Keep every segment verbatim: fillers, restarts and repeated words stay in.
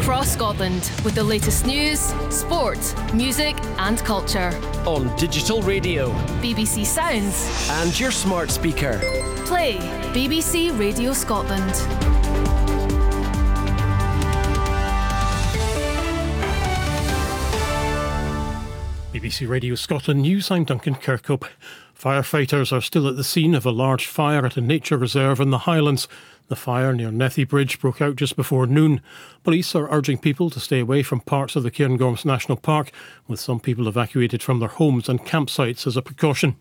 across Scotland with the latest news, sport, music and culture. On digital radio, B B C Sounds and your smart speaker. Play B B C Radio Scotland. B B C Radio Scotland News, I'm Duncan Kirkhope. Firefighters are still at the scene of a large fire at a nature reserve in the Highlands. The fire near Nethy Bridge broke out just before noon. Police are urging people to stay away from parts of the Cairngorms National Park, with some people evacuated from their homes and campsites as a precaution.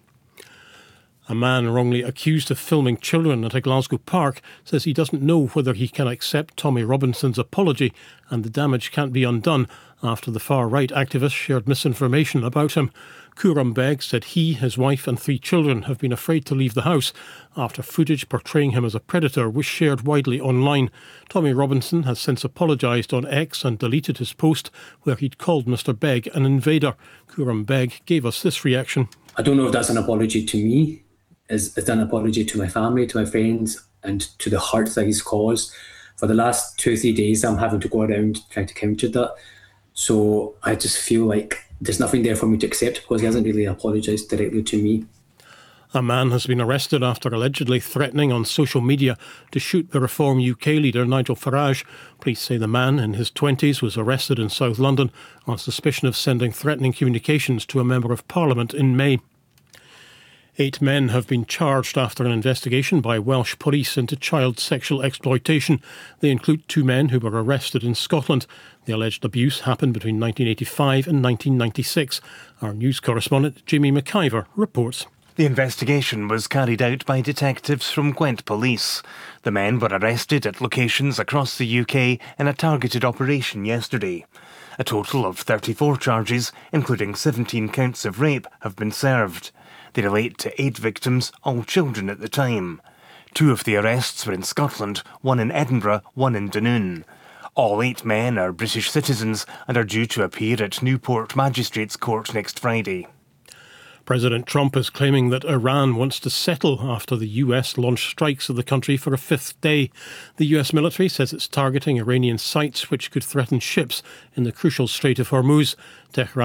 A man wrongly accused of filming children at a Glasgow park says he doesn't know whether he can accept Tommy Robinson's apology, and the damage can't be undone after the far-right activist shared misinformation about him. Kuram Beg said he, his wife and three children have been afraid to leave the house after footage portraying him as a predator was shared widely online. Tommy Robinson has since apologised on X and deleted his post where he'd called Mr Beg an invader. Kuram Beg gave us this reaction. I don't know if that's an apology to me. Is it's an apology to my family, to my friends and to the hurt that he's caused. For the last two or three days I'm having to go around trying to counter that. So I just feel like there's nothing there for me to accept because he hasn't really apologised directly to me. A man has been arrested after allegedly threatening on social media to shoot the Reform U K leader Nigel Farage. Police say the man in his twenties was arrested in South London on suspicion of sending threatening communications to a Member of Parliament in May. Eight men have been charged after an investigation by Welsh police into child sexual exploitation. They include two men who were arrested in Scotland. The alleged abuse happened between nineteen eighty-five and nineteen ninety-six. Our news correspondent Jamie McIver reports. The investigation was carried out by detectives from Gwent Police. The men were arrested at locations across the U K in a targeted operation yesterday. A total of thirty-four charges, including seventeen counts of rape, have been served. They relate to eight victims, all children at the time. Two of the arrests were in Scotland, one in Edinburgh, one in Dunoon. All eight men are British citizens and are due to appear at Newport Magistrates Court next Friday. President Trump is claiming that Iran wants to settle after the U S launched strikes at the country for a fifth day. The U S military says it's targeting Iranian sites which could threaten ships in the crucial Strait of Hormuz. Tehran